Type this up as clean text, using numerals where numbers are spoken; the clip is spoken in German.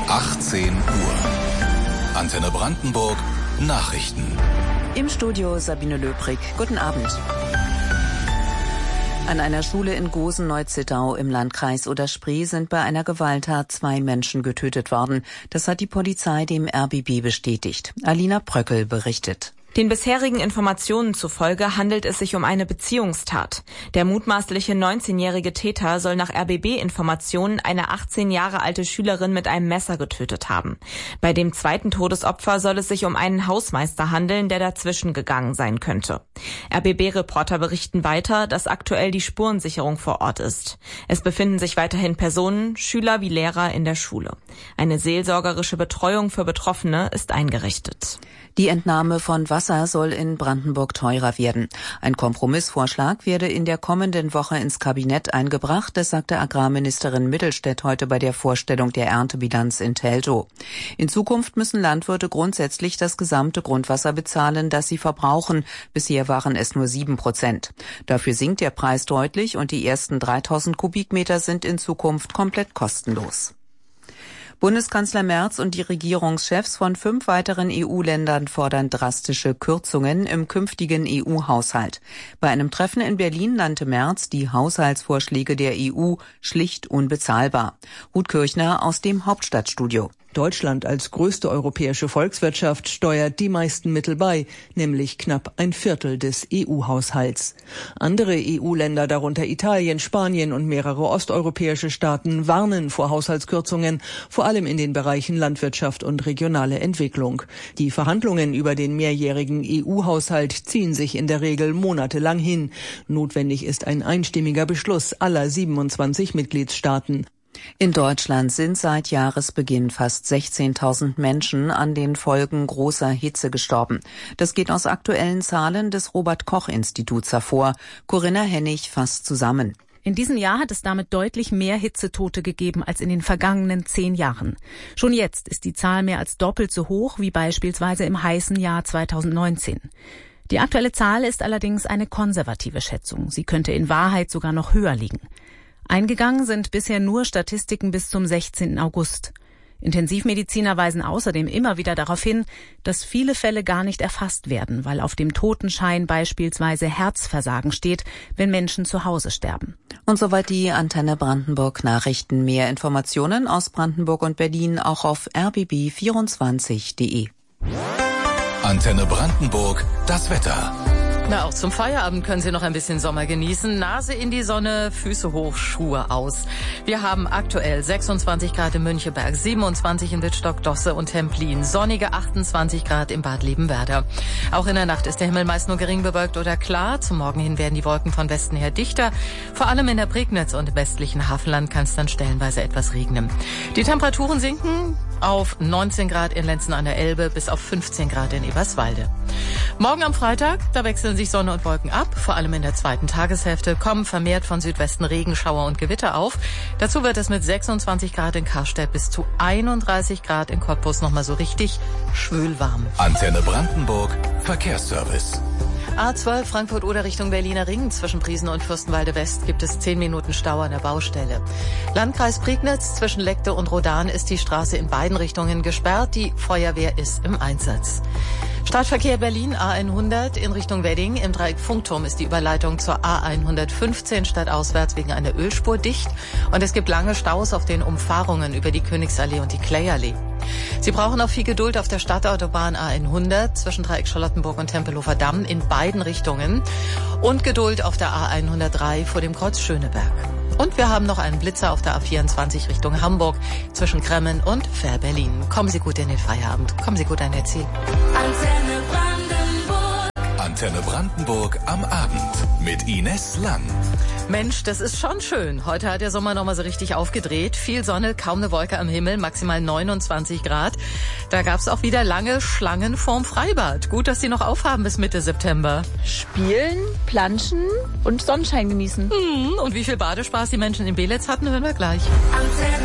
18 Uhr. Antenne Brandenburg, Nachrichten. Im Studio Sabine Löbrig. Guten Abend. An einer Schule in Gosen-Neuzittau im Landkreis Oder-Spree sind bei einer Gewalttat 2 Menschen getötet worden. Das hat die Polizei dem RBB bestätigt. Alina Bröckel berichtet. Den bisherigen Informationen zufolge handelt es sich um eine Beziehungstat. Der mutmaßliche 19-jährige Täter soll nach RBB-Informationen eine 18 Jahre alte Schülerin mit einem Messer getötet haben. Bei dem zweiten Todesopfer soll es sich um einen Hausmeister handeln, der dazwischen gegangen sein könnte. RBB-Reporter berichten weiter, dass aktuell die Spurensicherung vor Ort ist. Es befinden sich weiterhin Personen, Schüler wie Lehrer in der Schule. Eine seelsorgerische Betreuung für Betroffene ist eingerichtet. Die Entnahme von Wasser soll in Brandenburg teurer werden. Ein Kompromissvorschlag werde in der kommenden Woche ins Kabinett eingebracht, das sagte Agrarministerin Mittelstädt heute bei der Vorstellung der Erntebilanz in Teltow. In Zukunft müssen Landwirte grundsätzlich das gesamte Grundwasser bezahlen, das sie verbrauchen. Bisher waren es nur 7%. Dafür sinkt der Preis deutlich und die ersten 3000 Kubikmeter sind in Zukunft komplett kostenlos. Bundeskanzler Merz und die Regierungschefs von 5 weiteren EU-Ländern fordern drastische Kürzungen im künftigen EU-Haushalt. Bei einem Treffen in Berlin nannte Merz die Haushaltsvorschläge der EU schlicht unbezahlbar. Ruth Kirchner aus dem Hauptstadtstudio. Deutschland als größte europäische Volkswirtschaft steuert die meisten Mittel bei, nämlich knapp 1/4 des EU-Haushalts. Andere EU-Länder, darunter Italien, Spanien und mehrere osteuropäische Staaten, warnen vor Haushaltskürzungen, vor allem in den Bereichen Landwirtschaft und regionale Entwicklung. Die Verhandlungen über den mehrjährigen EU-Haushalt ziehen sich in der Regel monatelang hin. Notwendig ist ein einstimmiger Beschluss aller 27 Mitgliedstaaten. In Deutschland sind seit Jahresbeginn fast 16.000 Menschen an den Folgen großer Hitze gestorben. Das geht aus aktuellen Zahlen des Robert-Koch-Instituts hervor. Corinna Hennig fasst zusammen. In diesem Jahr hat es damit deutlich mehr Hitzetote gegeben als in den vergangenen 10 Jahren. Schon jetzt ist die Zahl mehr als doppelt so hoch wie beispielsweise im heißen Jahr 2019. Die aktuelle Zahl ist allerdings eine konservative Schätzung. Sie könnte in Wahrheit sogar noch höher liegen. Eingegangen sind bisher nur Statistiken bis zum 16. August. Intensivmediziner weisen außerdem immer wieder darauf hin, dass viele Fälle gar nicht erfasst werden, weil auf dem Totenschein beispielsweise Herzversagen steht, wenn Menschen zu Hause sterben. Und soweit die Antenne Brandenburg Nachrichten. Mehr Informationen aus Brandenburg und Berlin auch auf rbb24.de. Antenne Brandenburg, das Wetter. Na, auch zum Feierabend können Sie noch ein bisschen Sommer genießen. Nase in die Sonne, Füße hoch, Schuhe aus. Wir haben aktuell 26 Grad in Müncheberg, 27 in Wittstock, Dosse und Templin, sonnige 28 Grad im Bad Liebenwerda. Auch in der Nacht ist der Himmel meist nur gering bewölkt oder klar. Zum Morgen hin werden die Wolken von Westen her dichter. Vor allem in der Prignitz und im westlichen Hafenland kann es dann stellenweise etwas regnen. Die Temperaturen sinken auf 19 Grad in Lenzen an der Elbe bis auf 15 Grad in Eberswalde. Morgen am Freitag, da wechseln sich Sonne und Wolken ab. Vor allem in der zweiten Tageshälfte kommen vermehrt von Südwesten Regenschauer und Gewitter auf. Dazu wird es mit 26 Grad in Karstedt bis zu 31 Grad in Cottbus nochmal so richtig schwülwarm. Antenne Brandenburg, Verkehrsservice. A12 Frankfurt oder Richtung Berliner Ring. Zwischen Priesen und Fürstenwalde West gibt es 10 Minuten Stau an der Baustelle. Landkreis Prignitz zwischen Leckte und Rodan ist die Straße in beiden Richtungen gesperrt. Die Feuerwehr ist im Einsatz. Stadtverkehr Berlin A100 in Richtung Wedding. Im Dreieck Funkturm ist die Überleitung zur A115 stadtauswärts wegen einer Ölspur dicht. Und es gibt lange Staus auf den Umfahrungen über die Königsallee und die Klayallee. Sie brauchen auch viel Geduld auf der Stadtautobahn A100 zwischen Dreieck Charlottenburg und Tempelhofer Damm in beiden Richtungen. Und Geduld auf der A103 vor dem Kreuz Schöneberg. Und wir haben noch einen Blitzer auf der A24 Richtung Hamburg zwischen Kremmen und Fähr-Berlin. Kommen Sie gut in den Feierabend. Kommen Sie gut an Ihr Ziel. Antenne Brandenburg. Antenne Brandenburg am Abend mit Ines Lang. Mensch, das ist schon schön. Heute hat der Sommer nochmal so richtig aufgedreht. Viel Sonne, kaum eine Wolke am Himmel, maximal 29 Grad. Da gab's auch wieder lange Schlangen vorm Freibad. Gut, dass Sie noch aufhaben bis Mitte September. Spielen, planschen und Sonnenschein genießen. Und wie viel Badespaß die Menschen in Belitz hatten, hören wir gleich. Antenne